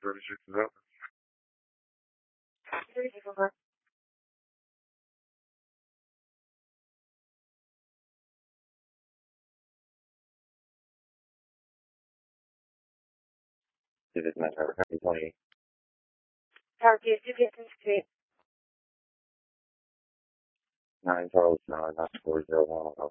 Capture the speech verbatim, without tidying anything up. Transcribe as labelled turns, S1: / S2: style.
S1: thirty-six is up.
S2: thirty-six over.
S1: It is not Tower twenty.
S2: Tower two, two Pistons Street.
S1: Nine Charles, nine, not four zero one.